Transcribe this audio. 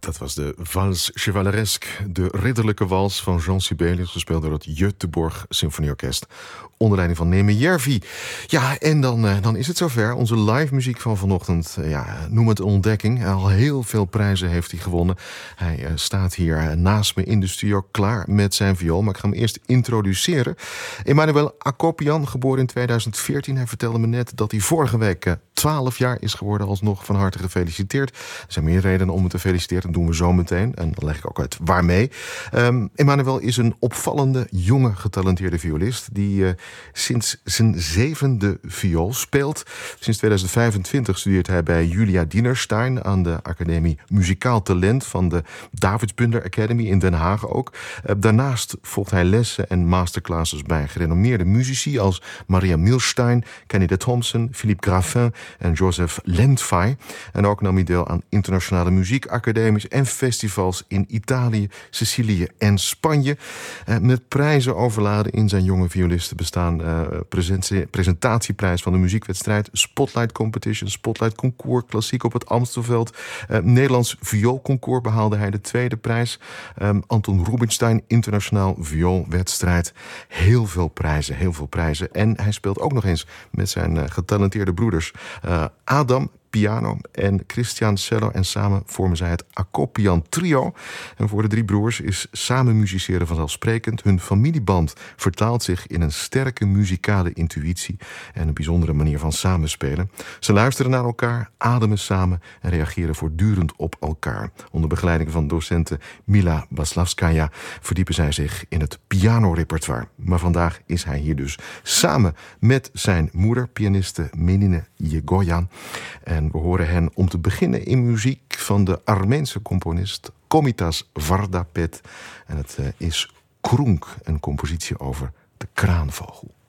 Dat was de Valse Chevaleresque, de ridderlijke wals van Jean Sibelius, gespeeld door het Göteborg Symfonieorkest onder leiding van Neeme Järvi. Ja, en dan is het zover. Onze live muziek van vanochtend, noem het een ontdekking. Al heel veel prijzen heeft hij gewonnen. Hij staat hier naast me in de studio klaar met zijn viool. Maar ik ga hem eerst introduceren. Emmanuel Akopian, geboren in 2014. Hij vertelde me net dat hij vorige week 12 jaar is geworden. Alsnog van harte gefeliciteerd. Er zijn meer redenen om hem te feliciteren. Dat doen we zo meteen. En dan leg ik ook uit waarmee. Emmanuel is een opvallende, jonge, getalenteerde violist die sinds zijn 7e viool speelt. Sinds 2025 studeert hij bij Julia Dienerstein aan de Academie Muzikaal Talent van de Davidsbunder Academy in Den Haag ook. Daarnaast volgt hij lessen en masterclasses bij gerenommeerde muzici als Maria Milstein, Kenny Thompson, Philippe Graffin en Joseph Lentfai. En ook nam hij deel aan internationale muziekacademies en festivals in Italië, Sicilië en Spanje. Met prijzen overladen in zijn jonge violisten bestaan presentatieprijs van de muziekwedstrijd, Spotlight Competition, Spotlight Concours, klassiek op het Amstelveld. Nederlands vioolconcours behaalde hij de 2e prijs. Anton Rubinstein, internationaal vioolwedstrijd. Heel veel prijzen. En hij speelt ook nog eens met zijn getalenteerde broeders Adam piano en Christian cello. En samen vormen zij het Akopian Trio. En voor de 3 broers is samen musiceren vanzelfsprekend. Hun familieband vertaalt zich in een sterke muzikale intuïtie en een bijzondere manier van samenspelen. Ze luisteren naar elkaar, ademen samen en reageren voortdurend op elkaar. Onder begeleiding van docente Mila Baslavskaya verdiepen zij zich in het pianorepertoire. Maar vandaag is hij hier dus samen met zijn moeder, pianiste Menine Yegoyan. En we horen hen om te beginnen in muziek van de Armeense componist Komitas Vardapet. En het is Krunk, een compositie over de kraanvogel.